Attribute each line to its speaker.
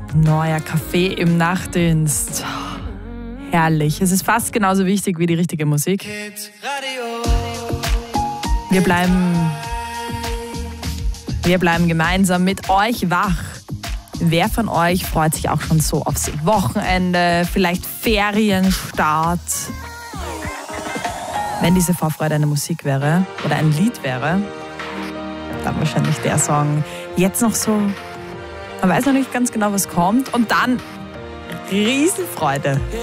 Speaker 1: Neuer Kaffee im Nachtdienst. Herrlich. Es ist fast genauso wichtig wie die richtige Musik. Wir bleiben gemeinsam mit euch wach. Wer von euch freut sich auch schon so aufs Wochenende, vielleicht Ferienstart? Wenn diese Vorfreude eine Musik wäre oder ein Lied wäre, dann wahrscheinlich der Song. Jetzt noch so, man weiß noch nicht ganz genau, was kommt. Und dann Riesenfreude.